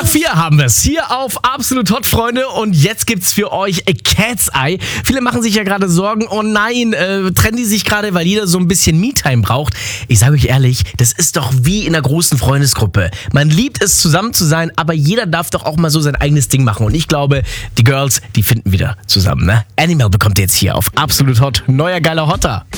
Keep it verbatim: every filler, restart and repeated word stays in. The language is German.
vier haben wir es hier auf Absolut Hot, Freunde. Und jetzt gibt's für euch a Cat's Eye. Viele machen sich ja gerade Sorgen, oh nein, äh, trennen die sich gerade, weil jeder so ein bisschen Me-Time braucht. Ich sage euch ehrlich, das ist doch wie in einer großen Freundesgruppe. Man liebt es, zusammen zu sein, aber jeder darf doch auch mal so sein eigenes Ding machen. Und ich glaube, die Girls, die finden wieder zusammen, ne? Animal bekommt ihr jetzt hier auf Absolut Hot. Neuer geiler Hotter.